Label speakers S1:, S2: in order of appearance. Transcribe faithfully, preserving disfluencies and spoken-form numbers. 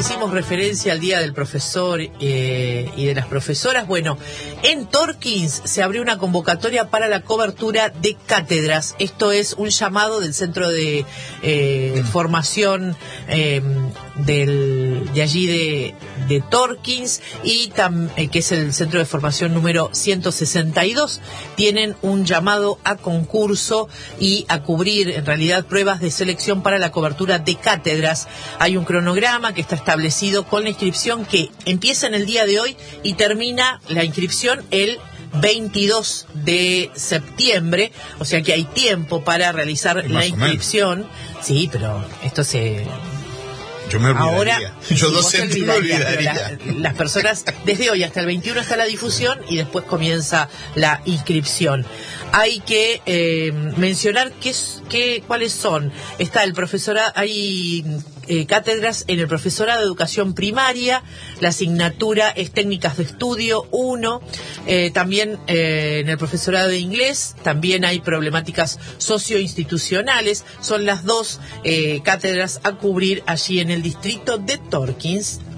S1: hicimos referencia al Día del Profesor eh, y de las Profesoras. Bueno, en Torkins se abrió una convocatoria para la cobertura de cátedras. Esto es un llamado del Centro de eh, Formación eh, del, de allí de, de Torkins, y tam, eh, que es el Centro de Formación número ciento sesenta y dos. Tienen un llamado a concurso y a cubrir, en realidad, pruebas de selección para la cobertura de cátedras. Hay un cronograma que está establecido con la inscripción que empieza en el día de hoy y termina la inscripción el veintidós de septiembre, o sea que hay tiempo para realizar la inscripción. Sí, pero esto se...
S2: Yo me olvidaría.
S1: Ahora,
S2: yo
S1: sí,
S2: docente me olvidaría.
S1: La, las personas, desde hoy hasta el veintiuno está la difusión y después comienza la inscripción. Hay que eh, mencionar qué, qué, cuáles son. Está el profesorado, hay eh, cátedras en el profesorado de educación primaria, la asignatura es técnicas de estudio uno, eh, también eh, en el profesorado de inglés, también hay problemáticas socioinstitucionales. Son las dos eh, cátedras a cubrir allí en el distrito de Torkins.